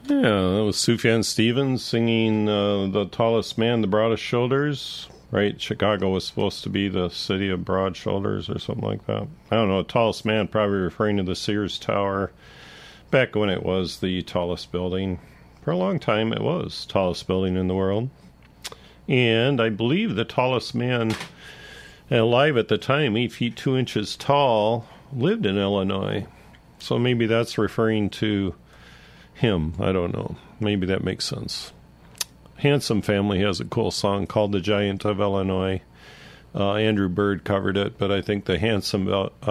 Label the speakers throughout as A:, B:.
A: Yeah, that was Sufjan Stevens singing The Tallest Man, the Broadest Shoulders. Right, Chicago was supposed to be the city of broad shoulders or something like that. I don't know, tallest man, probably referring to the Sears Tower, back when it was the tallest building. For a long time, it was the tallest building in the world. And I believe the tallest man alive at the time, 8 feet 2 inches tall, lived in Illinois. So maybe that's referring to him. I don't know. Maybe that makes sense. Handsome Family has a cool song called The Giant of Illinois. Andrew Bird covered it, but I think Handsome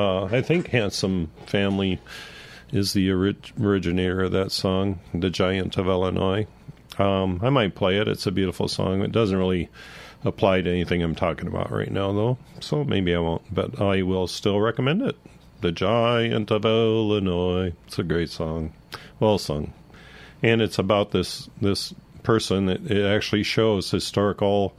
A: Family is the originator of that song, The Giant of Illinois. I might play it. It's a beautiful song. It doesn't really apply to anything I'm talking about right now, though, so maybe I won't, but I will still recommend it. The Giant of Illinois. It's a great song. Well sung. And it's about this person. It actually shows historical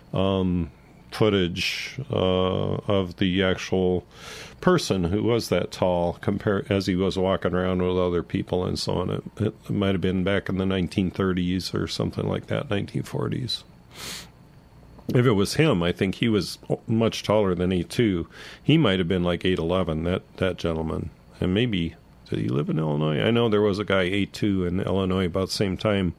A: footage of the actual person who was that tall as he was walking around with other people and so on. It might have been back in the 1930s or something like that, 1940s. If it was him, I think he was much taller than 8'2". He might have been like 8'11", that gentleman. And maybe, did he live in Illinois? I know there was a guy 8'2" in Illinois about the same time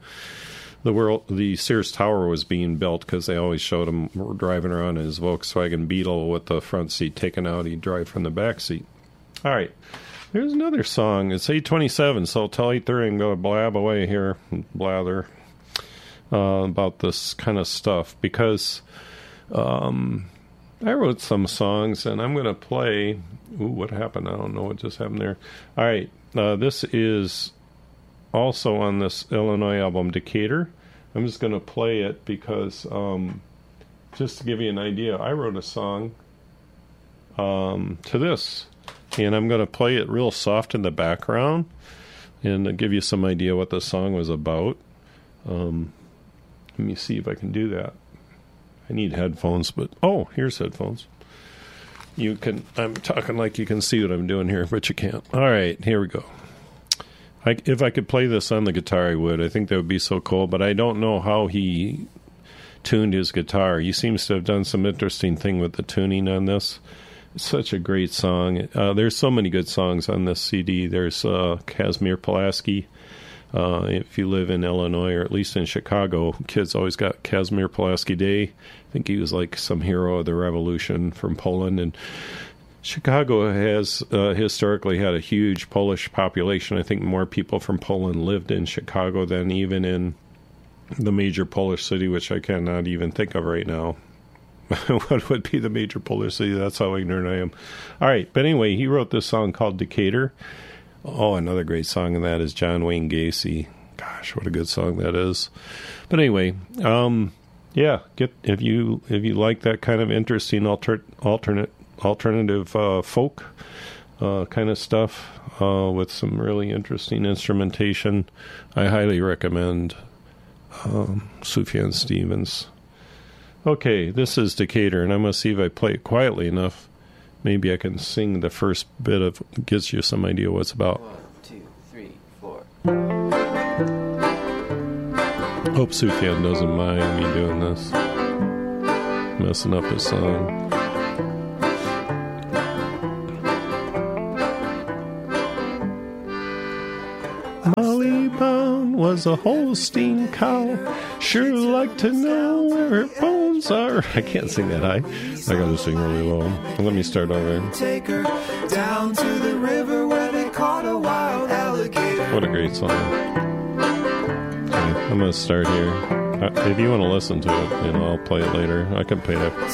A: the Sears Tower was being built, because they always showed him driving around in his Volkswagen Beetle with the front seat taken out. He'd drive from the back seat. All right. There's another song. It's 8:27, so till 8:30 I'm going to blab away here, blather, about this kind of stuff, because I wrote some songs, and I'm going to play... Ooh, what happened? I don't know what just happened there. All right. This is also on this Illinois album, Decatur. I'm just going to play it because, just to give you an idea, I wrote a song to this, and I'm going to play it real soft in the background and give you some idea what the song was about. Let me see if I can do that. I need headphones, but here's headphones. I'm talking like you can see what I'm doing here, but you can't. All right, here we go. If I could play this on the guitar, I would. I think that would be so cool, but I don't know how he tuned his guitar. He seems to have done some interesting thing with the tuning on this. It's such a great song. There's so many good songs on this CD. There's Casimir Pulaski. If you live in Illinois, or at least in Chicago, kids always got Casimir Pulaski Day. I think he was like some hero of the revolution from Poland. And Chicago has historically had a huge Polish population. I think more people from Poland lived in Chicago than even in the major Polish city, which I cannot even think of right now. What would be the major Polish city? That's how ignorant I am. All right, but anyway, he wrote this song called Decatur. Oh, another great song of that is John Wayne Gacy. Gosh, what a good song that is. But anyway, yeah, if you like that kind of interesting alternative folk kind of stuff with some really interesting instrumentation, I highly recommend Sufjan Stevens. Okay, this is Decatur, and I'm going to see if I play it quietly enough. Maybe I can sing the first bit of, gives you some idea what it's about.
B: 1, 2, 3, 4.
A: Hope Sufjan doesn't mind me doing this, messing up his song. Molly Brown was a Holstein cow. Sure like to know where her bones are. I can't sing that high. I gotta sing really low. Let me start over.
C: Take her down to the river where they caught a wild alligator.
A: What a great song. Okay, I'm gonna start here. If you want to listen to it, I'll play it later. I can play it.